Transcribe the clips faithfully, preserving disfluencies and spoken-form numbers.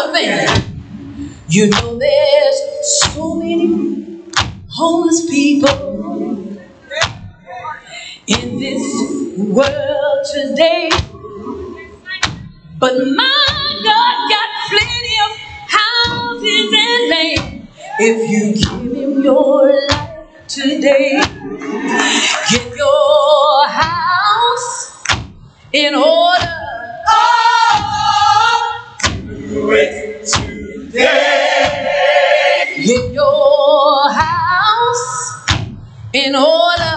one thing. You know there's so many homeless people in this world today, but my God got plenty of houses and land. If you give him your life today, get your house in order. Oh, do it today. Get your house in order.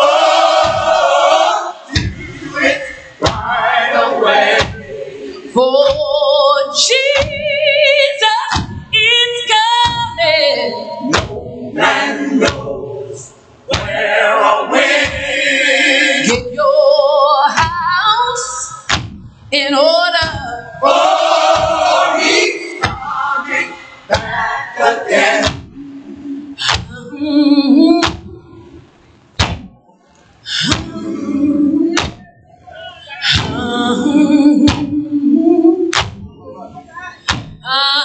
Oh, do it right away. For Jesus is coming. No man knows where or when. Get your house in order. Oh, he's coming back again. Mm-hmm.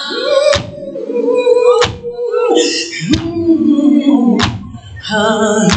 Uh-huh. Uh-huh.